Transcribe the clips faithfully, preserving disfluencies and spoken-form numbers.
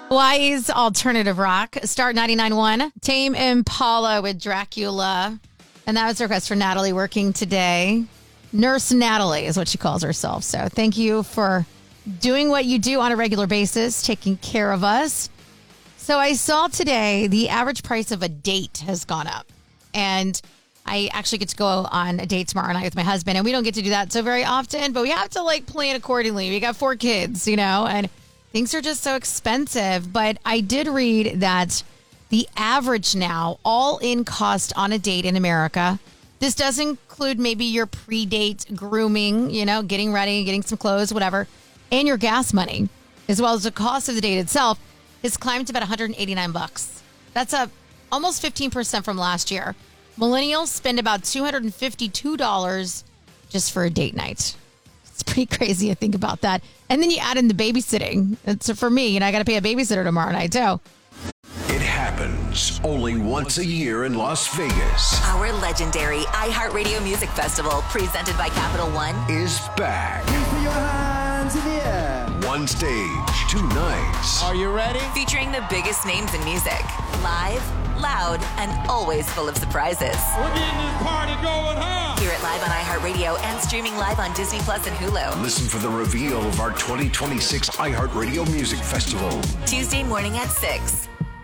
Hawaii's alternative rock. Start ninety-nine point one. Tame Impala with Dracula. And that was a request for Natalie working today. Nurse Natalie is what she calls herself. So thank you for doing what you do on a regular basis, taking care of us. So I saw today the average price of a date has gone up. And I actually get to go on a date tomorrow night with my husband. And we don't get to do that so very often, but we have to like plan accordingly. We got four kids, you know, and things are just so expensive. But I did read that the average now, all-in cost on a date in America, this does include maybe your pre-date grooming, you know, getting ready, getting some clothes, whatever, and your gas money, as well as the cost of the date itself, has climbed to about one hundred eighty-nine bucks. That's up almost fifteen percent from last year. Millennials spend about two hundred fifty-two dollars just for a date night. It's pretty crazy to think about that. And then you add in the babysitting. It's for me, and I got to pay a babysitter tomorrow night, too. It happens only once a year in Las Vegas. Our legendary iHeartRadio Music Festival, presented by Capital One, is back. Put your hands in the air. One stage, two nights. Are you ready? featuring the biggest names in music. Live, loud, and always full of surprises. We're getting this party going, huh? Hear it live on iHeartRadio and streaming live on Disney Plus and Hulu. Listen for the reveal of our twenty twenty-six iHeartRadio Music Festival. Tuesday morning at six.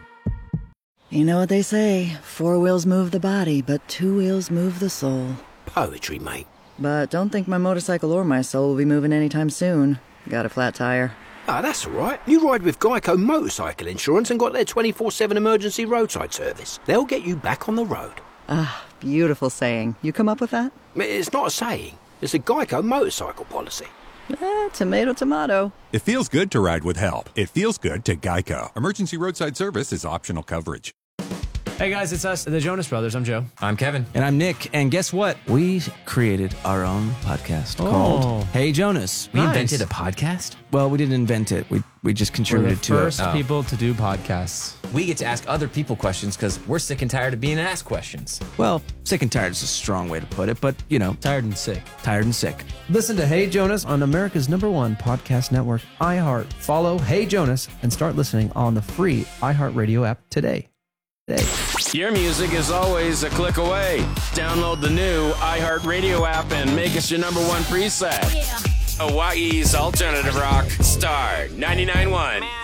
You know what they say, four wheels move the body, but two wheels move the soul. Poetry, mate. But don't think my motorcycle or my soul will be moving anytime soon. Got a flat tire. Ah, that's all right. You ride with Geico Motorcycle Insurance and got their twenty-four seven emergency roadside service. They'll get you back on the road. Ah, beautiful saying. You come up with that? It's not a saying. It's a Geico motorcycle policy. Eh, tomato, tomato. It feels good to ride with help. It feels good to Geico. Emergency roadside service is optional coverage. Hey guys, it's us, the Jonas Brothers. I'm Joe. I'm Kevin. And I'm Nick. And guess what? We created our own podcast Oh. called Hey Jonas. We Nice. invented a podcast? Well, we didn't invent it. We we just We're the contributed to first it. people to do podcasts. We get to ask other people questions because we're sick and tired of being asked questions. Well, sick and tired is a strong way to put it, but you know, Tired and sick. tired and sick. Listen to Hey Jonas on America's number one podcast network, iHeart. Follow Hey Jonas and start listening on the free iHeartRadio app today. Today. Your music is always a click away. Download the new iHeartRadio app and make us your number one preset. Yeah. Hawaii's alternative rock, Star ninety-nine point one.